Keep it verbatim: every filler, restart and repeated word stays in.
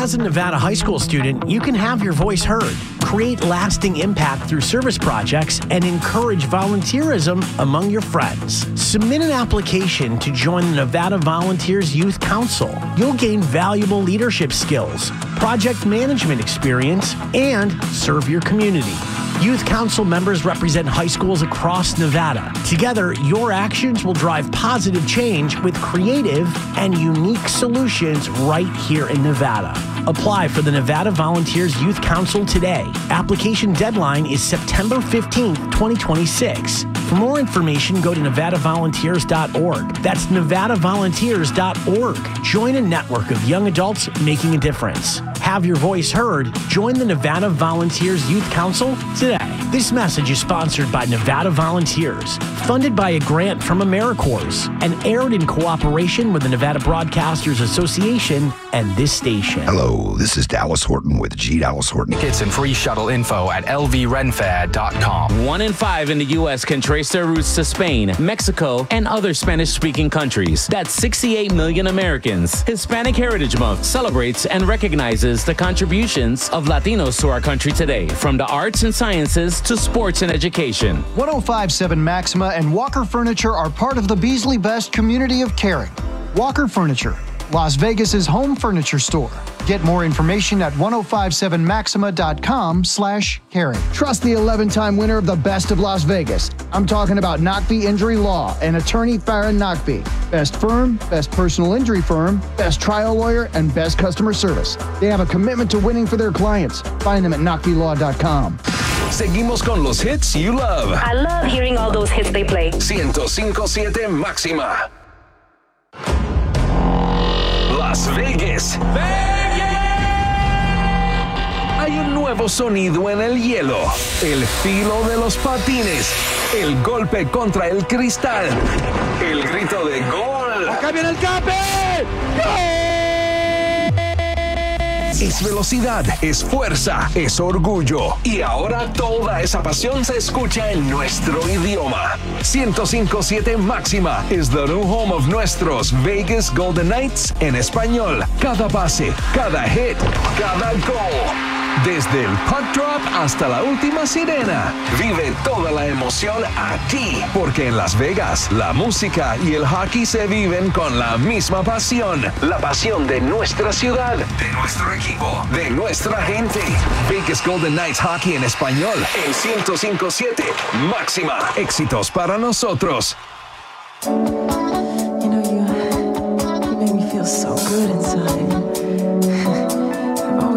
As a Nevada high school student, you can have your voice heard, create lasting impact through service projects, and encourage volunteerism among your friends. Submit an application to join the Nevada Volunteers Youth Council. You'll gain valuable leadership skills, project management experience, and serve your community. Youth Council members represent high schools across Nevada. Together, your actions will drive positive change with creative and unique solutions right here in Nevada. Apply for the Nevada Volunteers Youth Council today. Application deadline is September fifteenth, twenty twenty-six. For more information, go to nevada volunteers dot org. That's nevada volunteers dot org. Join a network of young adults making a difference. Have your voice heard. Join the Nevada Volunteers Youth Council today. This message is sponsored by Nevada Volunteers, funded by a grant from AmeriCorps, and aired in cooperation with the Nevada Broadcasters Association and this station. Hello, this is Dallas Horton with G. Dallas Horton. Tickets and free shuttle info at l v renfad dot com. One in five in the U S can trace their roots to Spain, Mexico, and other Spanish-speaking countries. That's sixty-eight million Americans. Hispanic Heritage Month celebrates and recognizes the contributions of Latinos to our country today, from the arts and sciences to sports and education. one oh five point seven Maxima and Walker Furniture are part of the Beasley Best community of caring. Walker Furniture, Las Vegas's home furniture store. Get more information at ten fifty-seven maxima dot com slash caring. Trust the eleven-time winner of the Best of Las Vegas. I'm talking about Knockby Injury Law and attorney Farron Knockby. Best firm, best personal injury firm, best trial lawyer, and best customer service. They have a commitment to winning for their clients. Find them at knockby law dot com. Seguimos con los hits you love. I love hearing all those hits they play. one oh cinco point siete Máxima. Las Vegas. Hay un nuevo sonido en el hielo, el filo de los patines, el golpe contra el cristal, el grito de gol. ¡Acá viene el Cape! ¡Gol! Es velocidad, es fuerza, es orgullo. Y ahora toda esa pasión se escucha en nuestro idioma. ciento cinco punto siete Máxima is the new home of nuestros Vegas Golden Knights en español. Cada base, cada hit, cada gol. Desde el puck drop hasta la última sirena. Vive toda la emoción aquí, porque en Las Vegas la música y el hockey se viven con la misma pasión. La pasión de nuestra ciudad, de nuestro equipo, de nuestra gente. Vegas Golden Knights Hockey en español en ciento cinco punto siete Máxima. Éxitos para nosotros. You know, you, you make me feel so good inside.